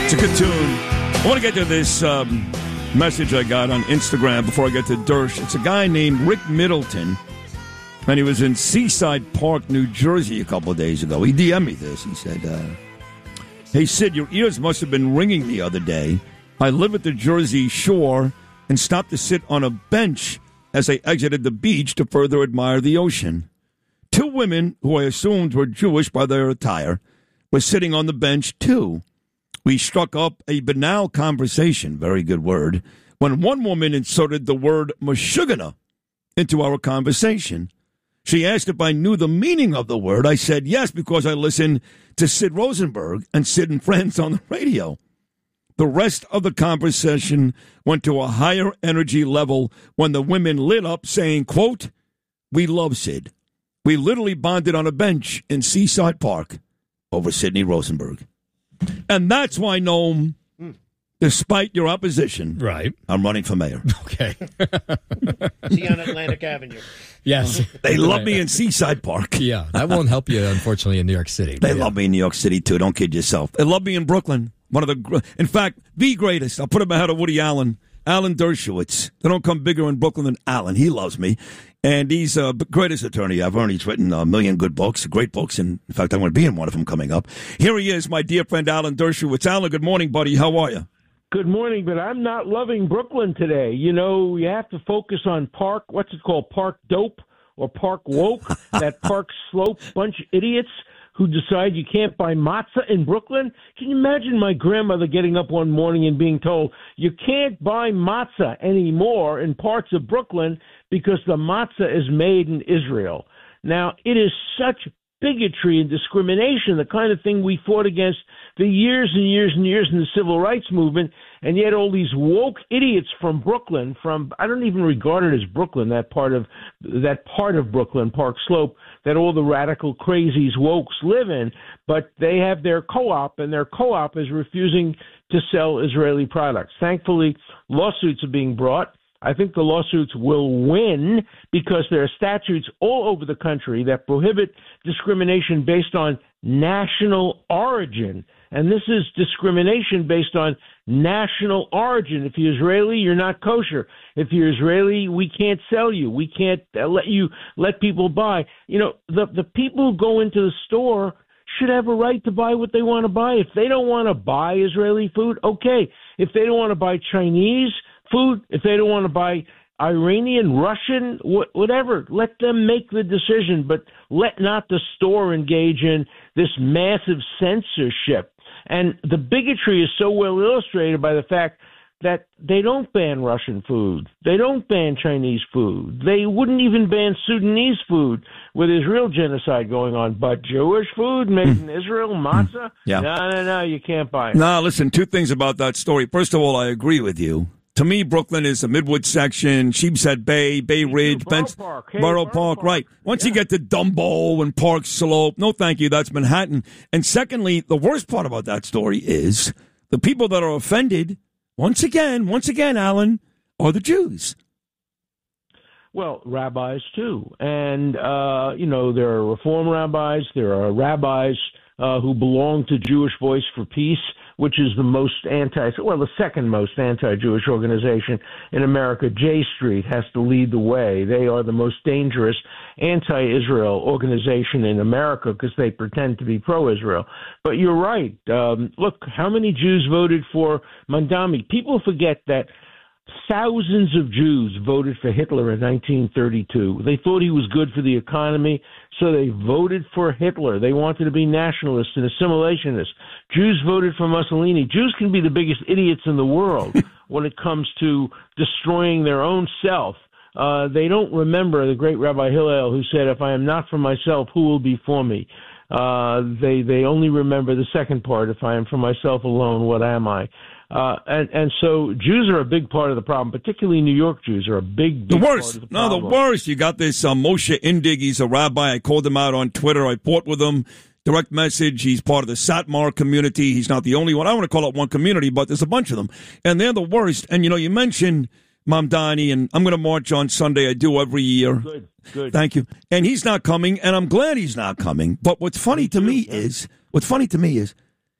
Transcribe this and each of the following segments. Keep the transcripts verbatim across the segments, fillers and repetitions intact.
It's a good tune. I want to get to this um, message I got on Instagram before I get to Dersh. It's a guy named Rick Middleton, and he was in Seaside Park, New Jersey a couple of days ago. He D M'd me this. He said, uh, hey, Sid, your ears must have been ringing the other day. I live at the Jersey Shore and stopped to sit on a bench as I exited the beach to further admire the ocean. Two women, who I assumed were Jewish by their attire, were sitting on the bench, too. We struck up a banal conversation, very good word, when one woman inserted the word Meshuggah into our conversation. She asked if I knew the meaning of the word. I said yes, because I listened to Sid Rosenberg and Sid and Friends on the radio. The rest of the conversation went to a higher energy level when the women lit up saying, quote, we love Sid. We literally bonded on a bench in Seaside Park over Sidney Rosenberg. And that's why, Noam, despite your opposition, right, I'm running for mayor. Okay. See you on Atlantic Avenue. Yes. They love me in Seaside Park. Yeah, that won't help you, unfortunately, in New York City. They yeah. love me in New York City, too. Don't kid yourself. They love me in Brooklyn. One of the, in fact, the greatest. I'll put him ahead of Woody Allen. Alan Dershowitz. They don't come bigger in Brooklyn than Alan. He loves me. And he's the uh, greatest attorney ever, and he's written a million good books, great books, and in fact, I'm going to be in one of them coming up. Here he is, my dear friend Alan Dershowitz. Alan, good morning, buddy. How are you? Good morning, but I'm not loving Brooklyn today. You know, you have to focus on Park, what's it called, Park Dope or Park Woke, that Park Slope bunch of idiots who decide you can't buy matzah in Brooklyn. Can you imagine my grandmother getting up one morning and being told, you can't buy matzah anymore in parts of Brooklyn because the matzah is made in Israel? Now, it is such bigotry and discrimination, the kind of thing we fought against for years and years and years in the civil rights movement, and yet all these woke idiots from Brooklyn, from I don't even regard it as Brooklyn, that part of that part of Brooklyn, Park Slope, that all the radical crazies wokes live in, but they have their co-op, and their co-op is refusing to sell Israeli products. Thankfully, lawsuits are being brought. I think the lawsuits will win because there are statutes all over the country that prohibit discrimination based on national origin. And this is discrimination based on national origin. If you're Israeli, you're not kosher. If you're Israeli, we can't sell you. We can't uh, let you let people buy. You know, the the people who go into the store should have a right to buy what they want to buy. If they don't want to buy Israeli food, okay. If they don't want to buy Chinese food, if they don't want to buy Iranian, Russian, wh- whatever, let them make the decision, but let not the store engage in this massive censorship. And the bigotry is so well illustrated by the fact that they don't ban Russian food. They don't ban Chinese food. They wouldn't even ban Sudanese food with Israel genocide going on. But Jewish food made in Israel, matzah, yeah. no, no, no, you can't buy it. No, listen, two things about that story. First of all, I agree with you. To me, Brooklyn is the Midwood section, Sheepshead Bay, Bay Ridge, Borough Bens- Park. Hey, Borough, Borough Park, Park. right. Once Yeah. you get to Dumbo and Park Slope, no thank you, that's Manhattan. And secondly, the worst part about that story is the people that are offended, once again, once again, Alan, are the Jews. Well, rabbis, too. And, uh, you know, there are Reform rabbis, there are rabbis uh, who belong to Jewish Voice for Peace, which is the most anti, well, the second most anti-Jewish organization in America. J Street has to lead the way. They are the most dangerous anti-Israel organization in America because they pretend to be pro-Israel. But you're right. Um, look, how many Jews voted for Mandami? People forget that thousands of Jews voted for Hitler in nineteen thirty-two. They thought he was good for the economy, so they voted for Hitler. They wanted to be nationalists and assimilationists. Jews voted for Mussolini. Jews can be the biggest idiots in the world when it comes to destroying their own self. Uh, they don't remember the great Rabbi Hillel who said, if I am not for myself, who will be for me? Uh, they, they only remember the second part, if I am for myself alone, what am I? Uh, and, and so Jews are a big part of the problem, particularly New York Jews are a big, big The worst. part of the No, problem. the worst. You got this uh, Moshe Indig. He's a rabbi. I called him out on Twitter. I fought with him. Direct message. He's part of the Satmar community. He's not the only one. I don't want to call it one community, but there's a bunch of them. And they're the worst. And, you know, you mentioned Mamdani, and I'm going to march on Sunday. I do every year. Good, good. Thank you. And he's not coming, and I'm glad he's not coming. But what's funny to me is, what's funny to me is,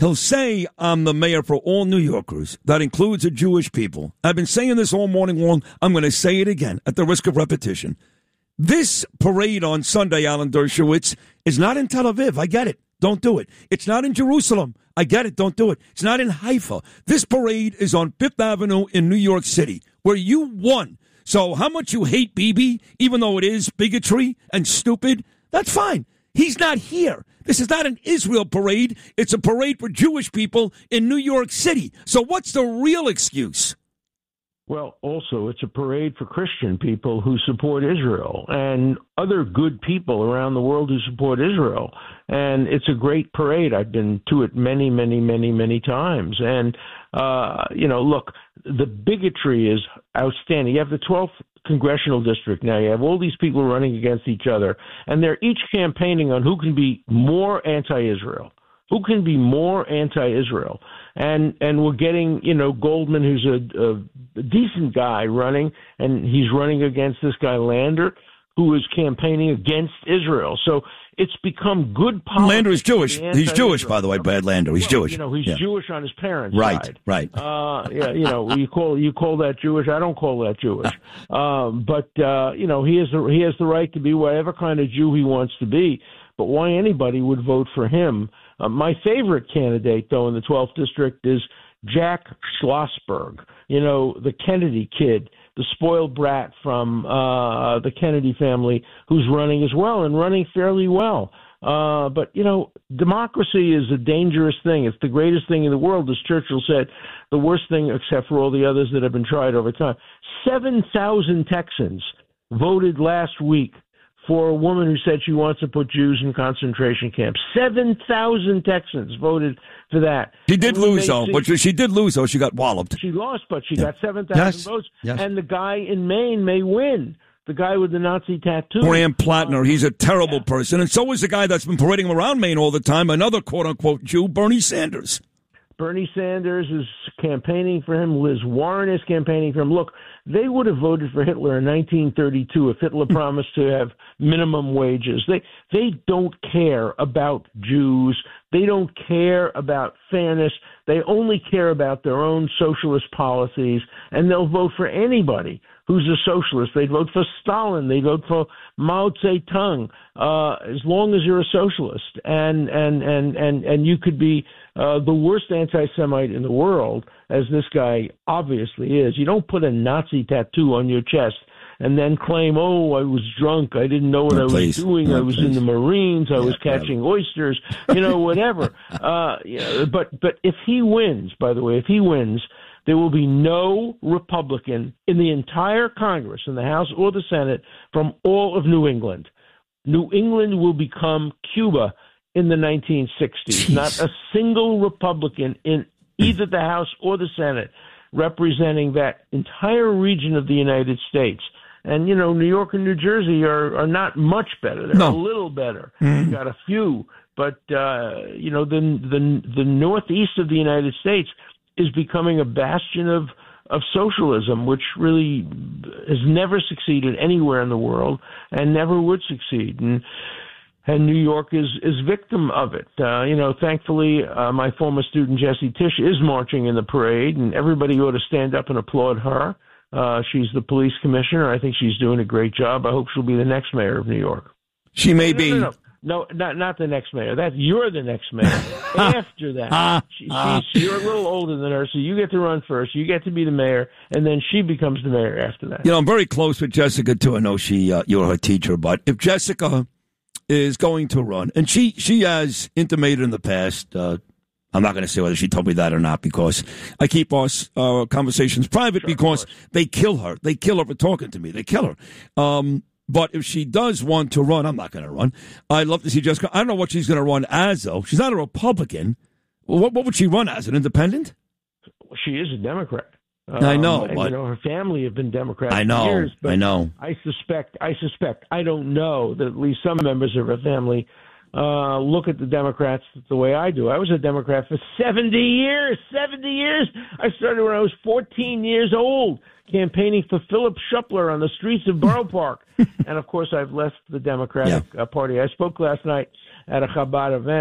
He'll say, I'm the mayor for all New Yorkers. That includes the Jewish people. I've been saying this all morning long. I'm going to say it again at the risk of repetition. This parade on Sunday, Alan Dershowitz, is not in Tel Aviv. I get it. Don't do it. It's not in Jerusalem. I get it. Don't do it. It's not in Haifa. This parade is on Fifth Avenue in New York City, where you won. So how much you hate Bibi, even though it is bigotry and stupid, that's fine. He's not here. This is not an Israel parade. It's a parade for Jewish people in New York City. So what's the real excuse? Well, also, it's a parade for Christian people who support Israel and other good people around the world who support Israel. And it's a great parade. I've been to it many, many, many, many times. And, uh, you know, look, the bigotry is outstanding. You have the twelfth congressional district now. You have all these people running against each other, and they're each campaigning on who can be more anti-Israel. Who can be more anti-Israel? And and we're getting, you know, Goldman, who's a, a decent guy running, and he's running against this guy Lander, who is campaigning against Israel. So it's become good politics. Lander is Jewish. He's Jewish, by the way, Brad Lander. He's well, Jewish. You know, he's yeah. Jewish on his parents' right, side. Right, right. Uh, yeah, you know, you call you call that Jewish. I don't call that Jewish. Um, but uh, you know, he has the he has the right to be whatever kind of Jew he wants to be. But why anybody would vote for him? Uh, my favorite candidate, though, in the twelfth district is Jack Schlossberg. You know, the Kennedy kid, the spoiled brat from uh, the Kennedy family, who's running as well and running fairly well. Uh, but, you know, democracy is a dangerous thing. It's the greatest thing in the world, as Churchill said, the worst thing except for all the others that have been tried over time. seven thousand Texans voted last week for a woman who said she wants to put Jews in concentration camps. seven thousand Texans voted for that. She did lose, though. But she did lose, though. She got walloped. She lost, but she yeah. got seven thousand yes. votes. Yes. And the guy in Maine may win. The guy with the Nazi tattoo. Graham Plattner. He's a terrible yeah. person. And so is the guy that's been parading around Maine all the time, another quote-unquote Jew, Bernie Sanders. Bernie Sanders is campaigning for him. Liz Warren is campaigning for him. Look, they would have voted for Hitler in nineteen thirty-two if Hitler promised to have minimum wages. They they don't care about Jews. They don't care about fairness. They only care about their own socialist policies, and they'll vote for anybody who's a socialist. They'd vote for Stalin. They'd vote for Mao Zedong, uh, as long as you're a socialist. And and and and, and you could be uh, the worst anti-Semite in the world, as this guy obviously is. You don't put a Nazi tattoo on your chest and then claim, oh, I was drunk, I didn't know what no, I was please. doing, no, I was please. in the Marines, I yeah, was catching yeah. oysters, you know, whatever. uh, yeah, but but if he wins, by the way, if he wins, there will be no Republican in the entire Congress, in the House or the Senate, from all of New England. New England will become Cuba in the nineteen sixties. Jeez. Not a single Republican in either the House or the Senate representing that entire region of the United States. And, you know, New York and New Jersey are, are not much better. They're no. a little better. Mm. We've got a few. But, uh, you know, the, the, the northeast of the United States is becoming a bastion of, of socialism, which really has never succeeded anywhere in the world and never would succeed. And and New York is, is victim of it. Uh, you know, thankfully, uh, my former student, Jessie Tisch, is marching in the parade, and everybody ought to stand up and applaud her. Uh, she's the police commissioner. I think she's doing a great job. I hope she'll be the next mayor of New York. She may no, be... No, no, no. No, not not the next mayor. That you're the next mayor. After that, she, she's, you're a little older than her, so you get to run first. You get to be the mayor, and then she becomes the mayor after that. You know, I'm very close with Jessica too. I know she uh, you're her teacher, but if Jessica is going to run, and she she has intimated in the past, uh, I'm not going to say whether she told me that or not because I keep our uh, conversations private sure, because they kill her. They kill her for talking to me. They kill her. Um, But if she does want to run, I'm not going to run. I'd love to see Jessica. I don't know what she's going to run as, though. She's not a Republican. What, what would she run as? An independent? She is a Democrat. Um, I know, and, but you know, her family have been Democrats I know, for years. But I know. I suspect. I suspect. I don't know that at least some members of her family uh, look at the Democrats the way I do. I was a Democrat for seventy years. seventy years. I started when I was fourteen years old, campaigning for Philip Schuppler on the streets of Borough Park. And, of course, I've left the Democratic yeah. uh, Party. I spoke last night at a Chabad event,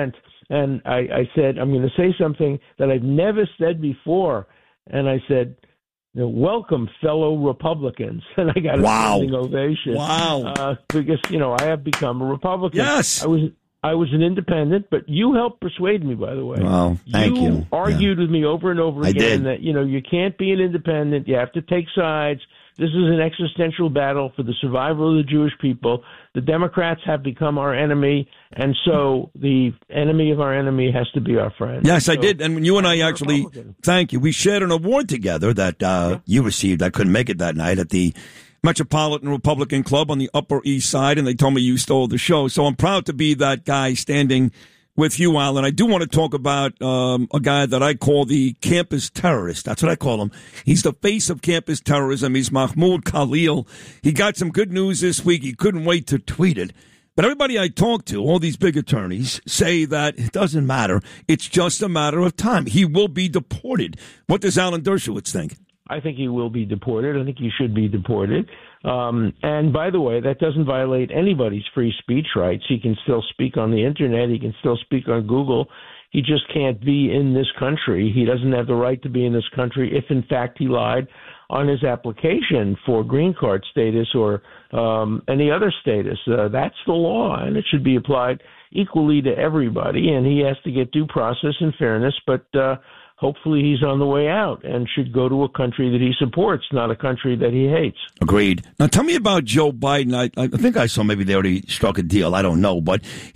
and I, I said, I'm going to say something that I've never said before. And I said, you know, welcome, fellow Republicans. And I got a Wow. standing ovation. Wow. Uh, because, you know, I have become a Republican. Yes. I was I was an independent, but you helped persuade me, by the way. Well, thank you. You argued Yeah. with me over and over I again did. that, you know, you can't be an independent. You have to take sides. This is an existential battle for the survival of the Jewish people. The Democrats have become our enemy, and so the enemy of our enemy has to be our friend. Yes, I So, did. And when you and I I'm a actually, Republican. thank you, we shared an award together that uh, Yeah. you received. I couldn't make it that night at the Metropolitan Republican Club on the Upper East Side, and they told me you stole the show. So I'm proud to be that guy standing with you, Alan. I do want to talk about um, a guy that I call the campus terrorist. That's what I call him. He's the face of campus terrorism. He's Mahmoud Khalil. He got some good news this week. He couldn't wait to tweet it. But everybody I talk to, all these big attorneys, say that it doesn't matter. It's just a matter of time. He will be deported. What does Alan Dershowitz think? I think he will be deported. I think he should be deported. Um, and by the way, that doesn't violate anybody's free speech rights. He can still speak on the Internet. He can still speak on Google. He just can't be in this country. He doesn't have the right to be in this country if, in fact, he lied on his application for green card status or um, any other status. Uh, that's the law, and it should be applied equally to everybody. And he has to get due process and fairness, but uh, hopefully he's on the way out and should go to a country that he supports, not a country that he hates. Agreed. Now, tell me about Joe Biden. I, I think I saw maybe they already struck a deal. I don't know, but